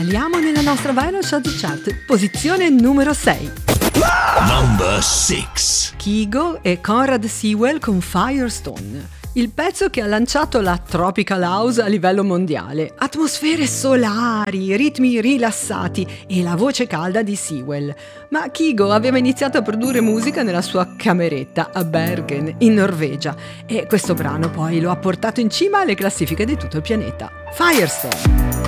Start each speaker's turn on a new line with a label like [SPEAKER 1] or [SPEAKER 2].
[SPEAKER 1] Saliamo nella nostra Viral Chart Chart, posizione numero 6.
[SPEAKER 2] Number 6.
[SPEAKER 1] Kygo e Conrad Sewell con Firestone. Il pezzo che ha lanciato la Tropical House a livello mondiale. Atmosfere solari, ritmi rilassati e la voce calda di Sewell. Ma Kygo aveva iniziato a produrre musica nella sua cameretta a Bergen, in Norvegia, e questo brano poi lo ha portato in cima alle classifiche di tutto il pianeta. Firestone.